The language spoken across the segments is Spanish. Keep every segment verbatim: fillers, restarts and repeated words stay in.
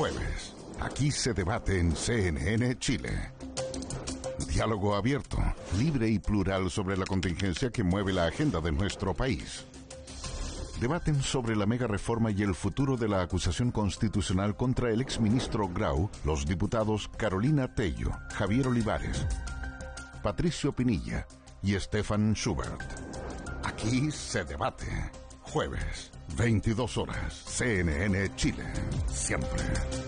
jueves. Aquí se debate en C N N Chile. Diálogo abierto, libre y plural sobre la contingencia que mueve la agenda de nuestro país. Debaten sobre la mega reforma y el futuro de la acusación constitucional contra el exministro Grau los diputados Carolina Tello, Javier Olivares, Patricio Pinilla y Stefan Schubert. Aquí se debate. Jueves, veintidós horas, C N N Chile. Siempre.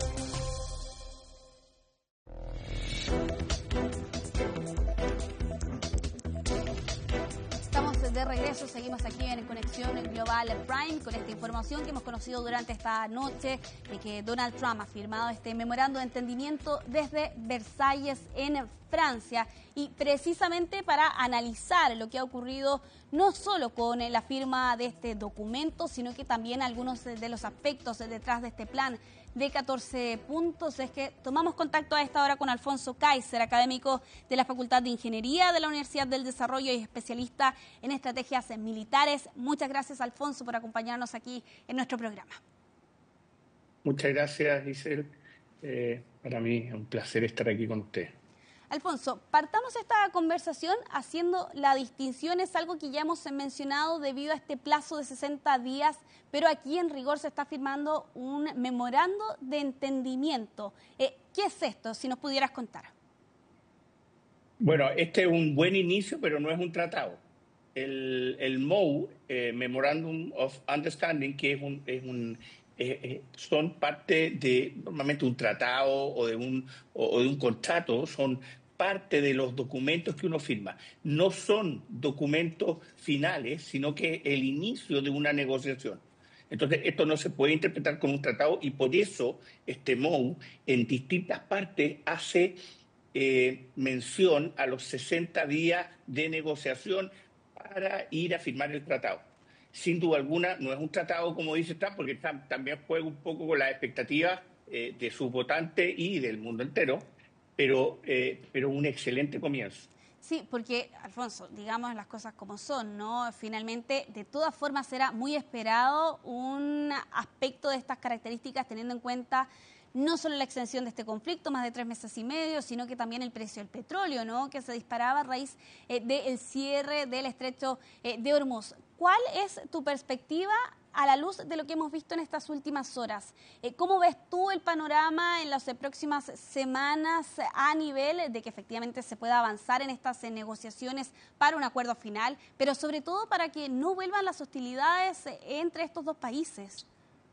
De regreso, seguimos aquí en Conexión Global Prime con esta información que hemos conocido durante esta noche de que Donald Trump ha firmado este memorando de entendimiento desde Versalles en Francia, y precisamente para analizar lo que ha ocurrido no solo con la firma de este documento, sino que también algunos de los aspectos detrás de este plan de catorce puntos, es que tomamos contacto a esta hora con Alfonso Kaiser, académico de la Facultad de Ingeniería de la Universidad del Desarrollo y especialista en estrategias militares. Muchas gracias, Alfonso, por acompañarnos aquí en nuestro programa. Muchas gracias, Giselle. Eh, para mí es un placer estar aquí con usted. Alfonso, partamos esta conversación haciendo la distinción, es algo que ya hemos mencionado debido a este plazo de sesenta días, pero aquí en rigor se está firmando un memorando de entendimiento. Eh, ¿Qué es esto? Si nos pudieras contar. Bueno, este es un buen inicio, pero no es un tratado. El, el M O U, eh, Memorandum of Understanding, que es un... Es un Eh, eh, son parte de normalmente un tratado o de un, o, o de un contrato, son parte de los documentos que uno firma. No son documentos finales, sino que el inicio de una negociación. Entonces, esto no se puede interpretar como un tratado y por eso este M O U en distintas partes hace eh, mención a los sesenta días de negociación para ir a firmar el tratado. Sin duda alguna, no es un tratado, como dice Trump, porque Trump también juega un poco con las expectativas eh, de sus votantes y del mundo entero, pero, eh, pero un excelente comienzo. Sí, porque, Alfonso, digamos las cosas como son, ¿no? Finalmente, de todas formas, era muy esperado un aspecto de estas características, teniendo en cuenta no solo la extensión de este conflicto, más de tres meses y medio, sino que también el precio del petróleo, ¿no?, que se disparaba a raíz eh, del cierre del estrecho eh, de Hormuz. ¿Cuál es tu perspectiva a la luz de lo que hemos visto en estas últimas horas? Eh, ¿Cómo ves tú el panorama en las eh, próximas semanas a nivel de que efectivamente se pueda avanzar en estas eh, negociaciones para un acuerdo final, pero sobre todo para que no vuelvan las hostilidades eh, entre estos dos países?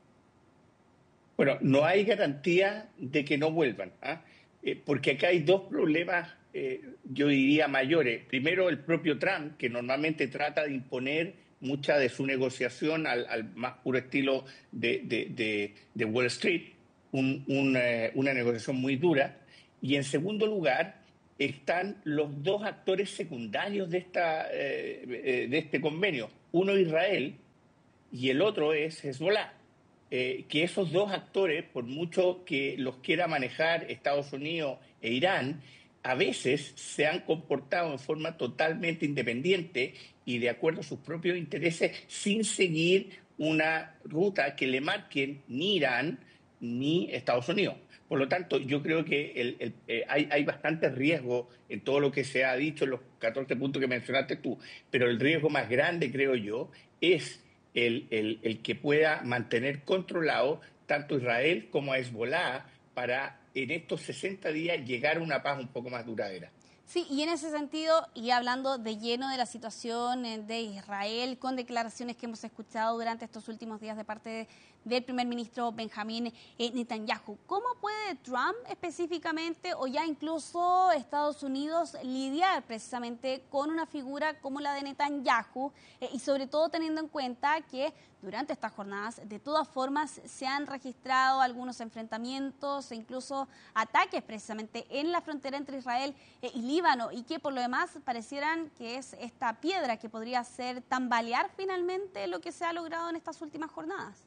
Bueno, no hay garantía de que no vuelvan, ¿ah? eh, porque acá hay dos problemas, eh, yo diría, mayores. Primero, el propio Trump, que normalmente trata de imponer mucha de su negociación al, al más puro estilo de, de, de, de Wall Street, un, un, eh, una negociación muy dura. Y en segundo lugar, están los dos actores secundarios de, esta, eh, de este convenio. Uno, Israel, y el otro es Hezbollah. Eh, que esos dos actores, por mucho que los quiera manejar Estados Unidos e Irán, a veces se han comportado en forma totalmente independiente y de acuerdo a sus propios intereses, sin seguir una ruta que le marquen ni Irán ni Estados Unidos. Por lo tanto, yo creo que el, el, eh, hay, hay bastante riesgo en todo lo que se ha dicho en los catorce puntos que mencionaste tú, pero el riesgo más grande, creo yo, es El, el, el que pueda mantener controlado tanto Israel como a Hezbollah para en estos sesenta días llegar a una paz un poco más duradera. Sí, y en ese sentido, y hablando de lleno de la situación de Israel, con declaraciones que hemos escuchado durante estos últimos días de parte de, del primer ministro Benjamín Netanyahu, ¿cómo puede Trump específicamente o ya incluso Estados Unidos lidiar precisamente con una figura como la de Netanyahu eh, y sobre todo teniendo en cuenta que durante estas jornadas de todas formas se han registrado algunos enfrentamientos e incluso ataques precisamente en la frontera entre Israel eh, y Líbano, y que por lo demás parecieran que es esta piedra que podría hacer tambalear finalmente lo que se ha logrado en estas últimas jornadas?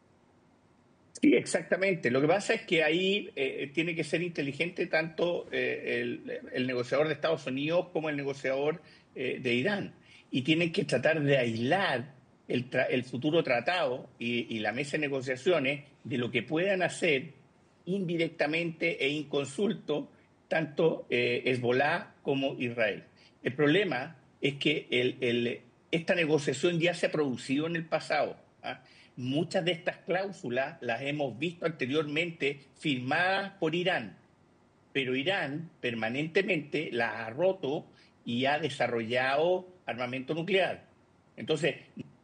Sí, exactamente. Lo que pasa es que ahí eh, tiene que ser inteligente tanto eh, el, el negociador de Estados Unidos como el negociador eh, de Irán. Y tienen que tratar de aislar el, tra el futuro tratado y, y la mesa de negociaciones de lo que puedan hacer indirectamente e inconsulto tanto eh, Hezbollah como Israel. El problema es que el, el, esta negociación ya se ha producido en el pasado. ¿ah? Muchas de estas cláusulas las hemos visto anteriormente firmadas por Irán, pero Irán permanentemente las ha roto y ha desarrollado armamento nuclear. Entonces,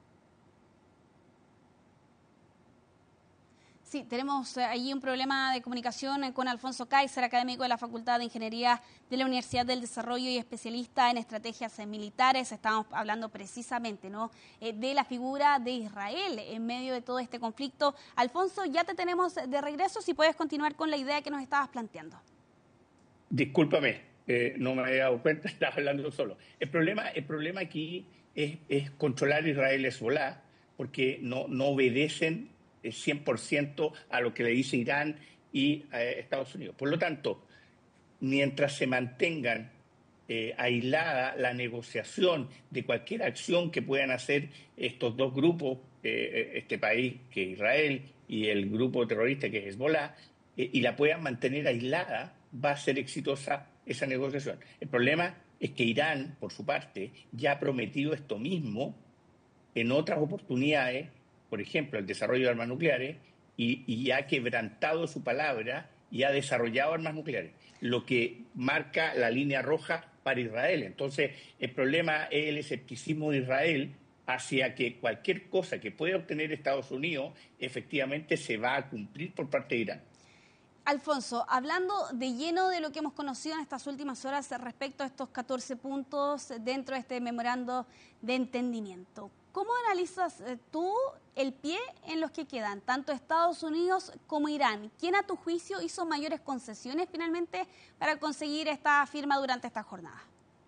sí, tenemos allí un problema de comunicación con Alfonso Kaiser, académico de la Facultad de Ingeniería de la Universidad del Desarrollo y especialista en estrategias militares. Estamos hablando precisamente, ¿no?, eh, de la figura de Israel en medio de todo este conflicto. Alfonso, ya te tenemos de regreso, si puedes continuar con la idea que nos estabas planteando. Discúlpame, eh, no me había dado cuenta, estaba hablando solo. El problema, el problema aquí es, es controlar Israel y Hezbollah, porque no, no obedecen cien por ciento a lo que le dice Irán y eh, Estados Unidos. Por lo tanto, mientras se mantengan eh, aislada la negociación de cualquier acción que puedan hacer estos dos grupos, eh, este país que es Israel y el grupo terrorista que es Hezbollah, eh, y la puedan mantener aislada, va a ser exitosa esa negociación. El problema es que Irán, por su parte, ya ha prometido esto mismo en otras oportunidades, por ejemplo, el desarrollo de armas nucleares, y, y ha quebrantado su palabra y ha desarrollado armas nucleares, lo que marca la línea roja para Israel. Entonces, el problema es el escepticismo de Israel hacia que cualquier cosa que pueda obtener Estados Unidos efectivamente se va a cumplir por parte de Irán. Alfonso, hablando de lleno de lo que hemos conocido en estas últimas horas respecto a estos catorce puntos dentro de este memorando de entendimiento, ¿cómo analizas tú el pie en los que quedan, tanto Estados Unidos como Irán? ¿Quién a tu juicio hizo mayores concesiones finalmente para conseguir esta firma durante esta jornada?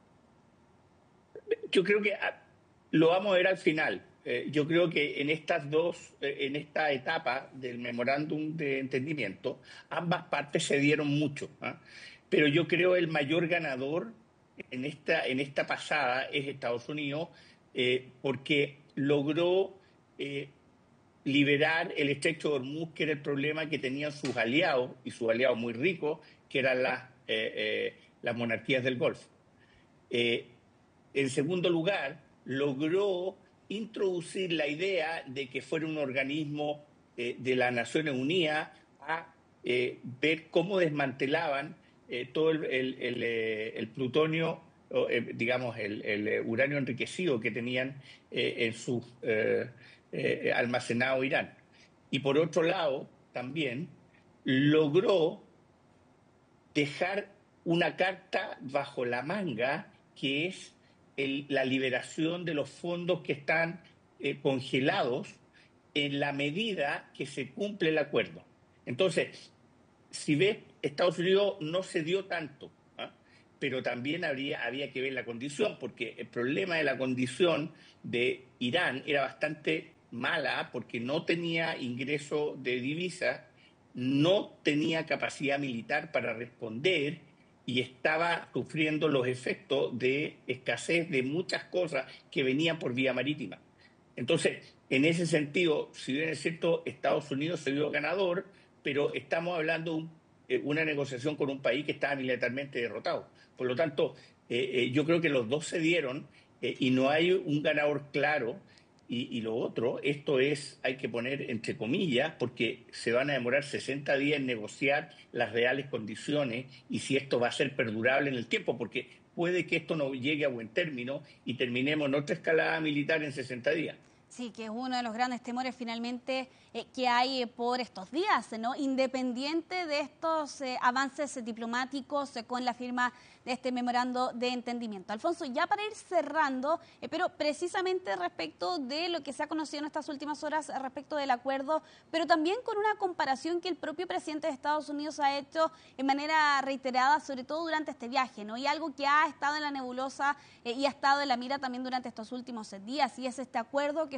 Yo creo que lo vamos a ver al final. Eh, yo creo que en estas dos, eh, en esta etapa del memorándum de entendimiento, ambas partes se dieron mucho. ¿eh? Pero yo creo el mayor ganador en esta, en esta pasada es Estados Unidos, eh, porque logró eh, liberar el estrecho de Hormuz, que era el problema que tenían sus aliados, y sus aliados muy ricos, que eran las, eh, eh, las monarquías del Golfo. Eh, en segundo lugar, logró introducir la idea de que fuera un organismo eh, de las Naciones Unidas a eh, ver cómo desmantelaban eh, todo el, el, el, el plutonio, o, eh, digamos, el, el uranio enriquecido que tenían eh, en su eh, eh, almacenado Irán. Y por otro lado, también logró dejar una carta bajo la manga, que es El, la liberación de los fondos que están eh, congelados en la medida que se cumple el acuerdo. Entonces, si ves, Estados Unidos no se dio tanto, ¿eh? pero también habría, había que ver la condición, porque el problema de la condición de Irán era bastante mala, porque no tenía ingreso de divisas, no tenía capacidad militar para responder, y estaba sufriendo los efectos de escasez de muchas cosas que venían por vía marítima. Entonces, en ese sentido, si bien es cierto, Estados Unidos se vio ganador, pero estamos hablando de un, eh, una negociación con un país que estaba militarmente derrotado. Por lo tanto, eh, eh, yo creo que los dos se dieron eh, y no hay un ganador claro. Y, y lo otro, esto es, hay que poner entre comillas, porque se van a demorar sesenta días en negociar las reales condiciones y si esto va a ser perdurable en el tiempo, porque puede que esto no llegue a buen término y terminemos en otra escalada militar en sesenta días. Sí, que es uno de los grandes temores finalmente eh, que hay por estos días, ¿no? Independiente de estos eh, avances diplomáticos eh, con la firma de este memorando de entendimiento. Alfonso, ya para ir cerrando, eh, pero precisamente respecto de lo que se ha conocido en estas últimas horas eh, respecto del acuerdo, pero también con una comparación que el propio presidente de Estados Unidos ha hecho en manera reiterada, sobre todo durante este viaje, ¿no? Y algo que ha estado en la nebulosa eh, y ha estado en la mira también durante estos últimos días, y es este acuerdo que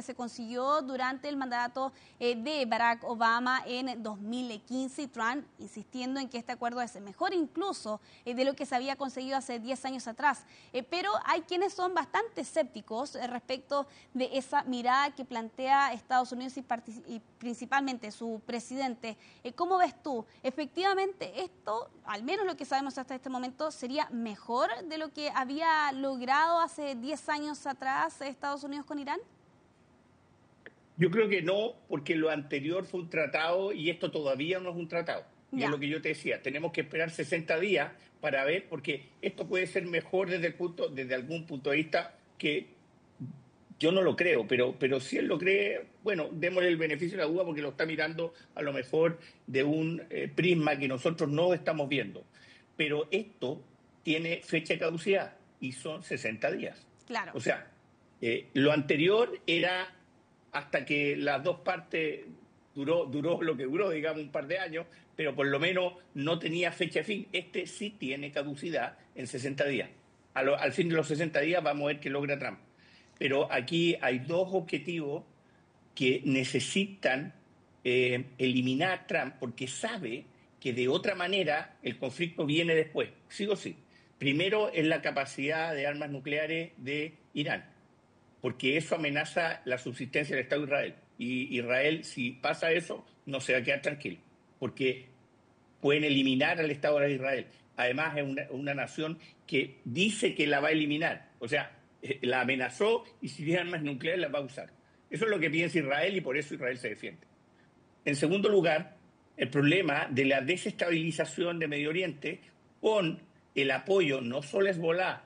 se consiguió durante el mandato eh, de Barack Obama en dos mil quince y Trump insistiendo en que este acuerdo es mejor incluso eh, de lo que se había conseguido hace diez años atrás. Eh, pero hay quienes son bastante escépticos eh, respecto de esa mirada que plantea Estados Unidos y, y principalmente su presidente. Eh, ¿Cómo ves tú? Efectivamente, esto, al menos lo que sabemos hasta este momento, sería mejor de lo que había logrado hace diez años atrás Estados Unidos con Irán. Yo creo que no, porque lo anterior fue un tratado y esto todavía no es un tratado. Y es lo que yo te decía, tenemos que esperar sesenta días para ver, porque esto puede ser mejor desde el punto, desde algún punto de vista que yo no lo creo, pero, pero si él lo cree, bueno, démosle el beneficio de la duda porque lo está mirando a lo mejor de un eh, prisma que nosotros no estamos viendo. Pero esto tiene fecha de caducidad y son sesenta días. Claro. O sea, eh, lo anterior era hasta que las dos partes duró, duró lo que duró, digamos, un par de años, pero por lo menos no tenía fecha de fin. Este sí tiene caducidad en sesenta días. A lo, al fin de los sesenta días vamos a ver qué logra Trump. Pero aquí hay dos objetivos que necesitan eh, eliminar a Trump porque sabe que de otra manera el conflicto viene después, sí o sí. Primero es la capacidad de armas nucleares de Irán, porque eso amenaza la subsistencia del Estado de Israel. Y Israel, si pasa eso, no se va a quedar tranquilo, porque pueden eliminar al Estado de Israel. Además, es una, una nación que dice que la va a eliminar, o sea, la amenazó y si tiene armas nucleares las va a usar. Eso es lo que piensa Israel y por eso Israel se defiende. En segundo lugar, el problema de la desestabilización de Medio Oriente con el apoyo no solo a Hezbollah,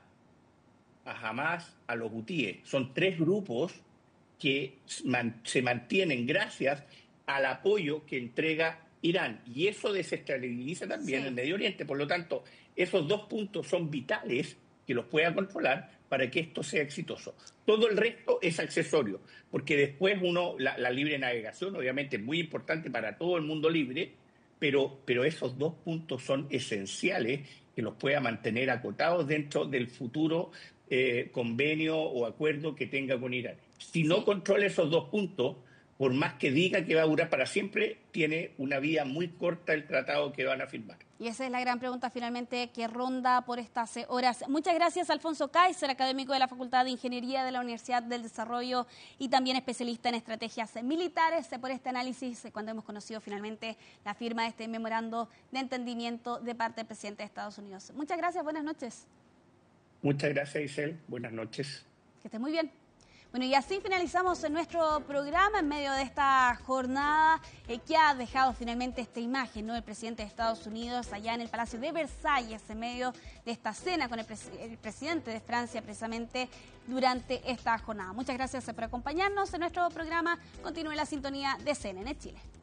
a Hamas, a los hutíes. Son tres grupos que se mantienen gracias al apoyo que entrega Irán. Y eso desestabiliza también sí. el Medio Oriente. Por lo tanto, esos dos puntos son vitales que los pueda controlar para que esto sea exitoso. Todo el resto es accesorio, porque después uno, la, la libre navegación obviamente es muy importante para todo el mundo libre, pero, pero esos dos puntos son esenciales que los pueda mantener acotados dentro del futuro eh, convenio o acuerdo que tenga con Irán. Si no controla esos dos puntos, por más que diga que va a durar para siempre, tiene una vida muy corta el tratado que van a firmar. Y esa es la gran pregunta finalmente que ronda por estas horas. Muchas gracias, Alfonso Kaiser, académico de la Facultad de Ingeniería de la Universidad del Desarrollo y también especialista en estrategias militares, por este análisis cuando hemos conocido finalmente la firma de este memorando de entendimiento de parte del presidente de Estados Unidos. Muchas gracias, buenas noches. Muchas gracias, Isel. Buenas noches. Que esté muy bien. Bueno, y así finalizamos nuestro programa en medio de esta jornada eh, que ha dejado finalmente esta imagen, ¿no? El presidente de Estados Unidos allá en el Palacio de Versalles en medio de esta cena con el, pres el presidente de Francia precisamente durante esta jornada. Muchas gracias por acompañarnos en nuestro programa. Continúe la sintonía de C N N Chile.